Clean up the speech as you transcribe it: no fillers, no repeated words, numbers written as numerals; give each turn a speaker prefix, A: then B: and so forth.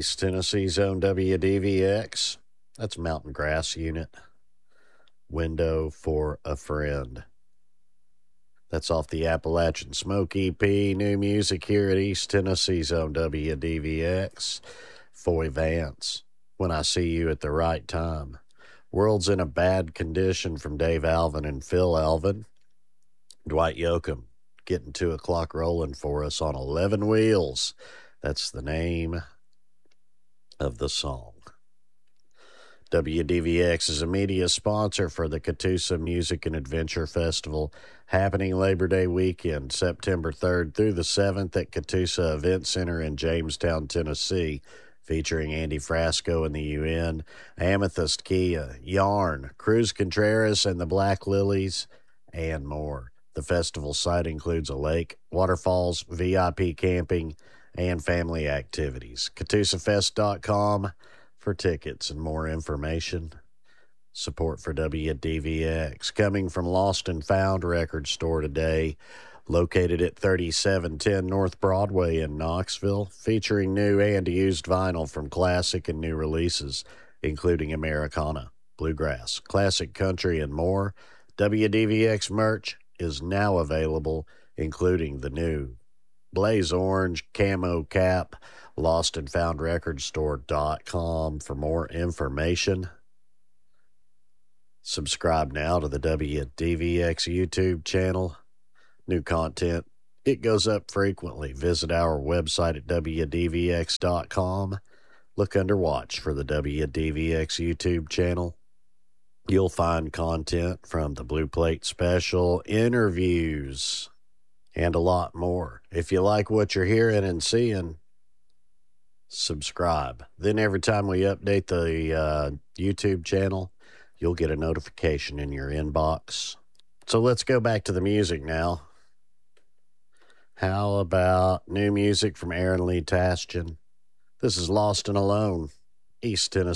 A: East Tennessee's own WDVX. That's Mountain Grass Unit. Window for a Friend. That's off the Appalachian Smoke EP. New music here at East Tennessee's own WDVX. Foy Vance, When I See You at the Right Time. World's in a Bad Condition from Dave Alvin and Phil Alvin. Dwight Yoakam, Getting 2 o'clock rolling for us on 11 Wheels. That's the name of the song. WDVX is a media sponsor for the Catoosa Music and Adventure Festival, happening Labor Day weekend, September 3rd through the 7th at Catoosa Event Center in Jamestown, Tennessee, featuring Andy Frasco and the UN, Amethyst Kia, Yarn, Cruz Contreras and the Black Lilies, and more. The festival site includes a lake, waterfalls, VIP camping, and family activities. CatoosAFest.com for tickets and more information. Support for WDVX coming from Lost and Found Record Store today, located at 3710 North Broadway in Knoxville, featuring new and used vinyl from classic and new releases, including Americana, bluegrass, classic country, and more. WDVX merch is now available, including the new Blaze Orange Camo Cap. LostandFoundRecordStore.com for more information. Subscribe now to the WDVX YouTube channel. New content, it goes up frequently. Visit our website at WDVX.com. Look under Watch for the WDVX YouTube channel. You'll find content from the Blue Plate Special, interviews, and a lot more. If you like what you're hearing and seeing, subscribe. Then every time we update the YouTube channel, you'll get a notification in your inbox. So let's go back to the music now. How about new music from Aaron Lee Tasjan? This is Lost and Alone, East Tennessee.